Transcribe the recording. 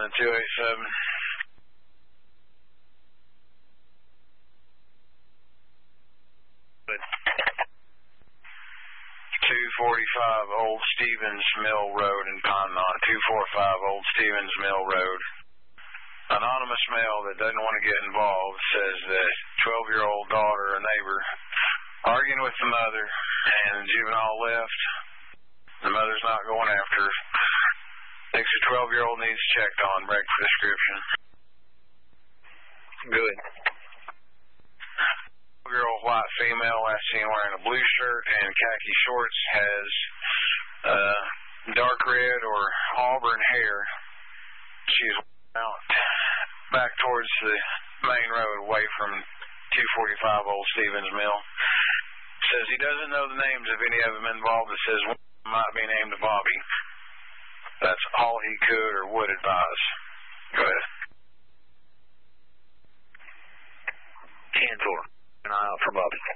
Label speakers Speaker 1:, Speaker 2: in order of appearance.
Speaker 1: 287. But 245 Old Stevens Mill Road in Connon. 245 Old Stevens Mill Road. Anonymous male that doesn't want to get involved says that 12-year-old daughter, a neighbor, arguing with the mother, and the juvenile left. The mother's not going after her. Thinks the 12-year-old needs checked on. Break the description. Good. 12-year-old white female, last seen wearing a blue shirt and khaki shorts, has dark red or auburn hair. She's out back towards the main road away from 245 Old Stevens Mill. Says he doesn't know the names of any of them involved. It says one might be named Bobby. That's all he could or would advise. Go ahead.
Speaker 2: 10-4. An eye out for Bobby.